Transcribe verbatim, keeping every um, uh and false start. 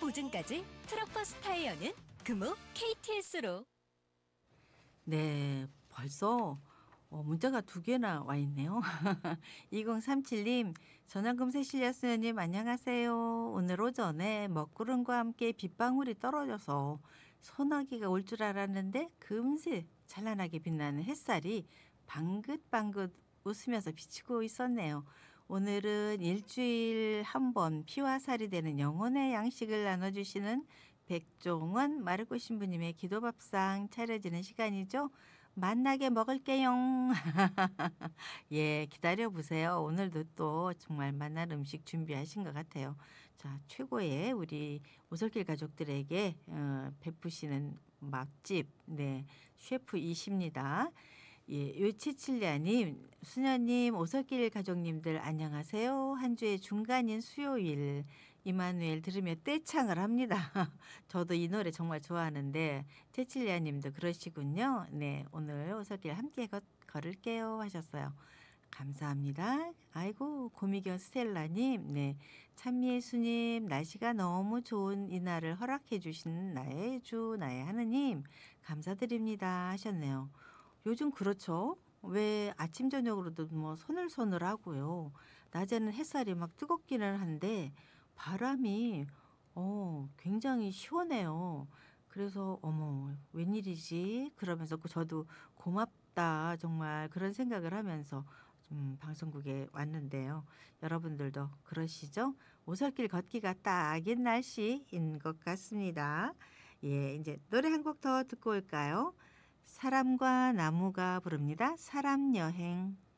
보증까지 트럭버스 타이어는 금호 케이티에스로. 네, 벌써 어, 문자가 두 개나 와 있네요. 이공삼칠 님, 전화금세 실렸으님 안녕하세요. 오늘 오전에 먹구름과 함께 빗방울이 떨어져서 소나기가 올 줄 알았는데 금세 찬란하게 빛나는 햇살이 방긋방긋 웃으면서 비치고 있었네요. 오늘은 일주일 한 번 피와 살이 되는 영혼의 양식을 나눠주시는 백종원 마르고 신부님의 기도밥상 차려지는 시간이죠. 만나게 먹을게요. 예, 기다려보세요. 오늘도 또 정말 만날 음식 준비하신 것 같아요. 자, 최고의 우리 오솔길 가족들에게 어, 베푸시는 맛집, 네, 셰프이십니다. 예, 요치칠리아님, 수녀님, 오솔길 가족님들 안녕하세요. 한 주의 중간인 수요일 이마누엘 들으며 떼창을 합니다. 저도 이 노래 정말 좋아하는데 채칠리아님도 그러시군요. 네, 오늘 오솔길 함께 걷, 걸을게요 하셨어요. 감사합니다. 아이고 고미경 스텔라님, 네, 참미예수님, 날씨가 너무 좋은 이날을 허락해 주신 나의 주 나의 하느님 감사드립니다 하셨네요. 요즘 그렇죠. 왜 아침 저녁으로도 뭐 서늘서늘하고요. 낮에는 햇살이 막 뜨겁기는 한데 바람이 어 굉장히 시원해요. 그래서 '어머 웬일이지?' 그러면서 그 저도 '고맙다.' 정말 그런 생각을 하면서 좀 방송국에 왔는데요. 여러분들도 그러시죠? 오솔길 걷기가 딱인 날씨인 것 같습니다. 예, 이제 노래 한 곡 더 듣고 올까요? 사람과 나무가 부릅니다. 사람 여행.